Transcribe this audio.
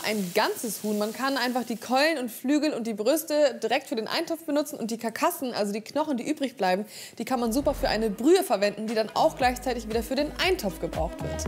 ein ganzes Huhn. Man kann einfach die Keulen und Flügel und die Brüste direkt für den Eintopf benutzen und die Karkassen, also die Knochen, die übrig bleiben, die kann man super für eine Brühe verwenden, die dann auch gleichzeitig wieder für den Eintopf gebraucht wird.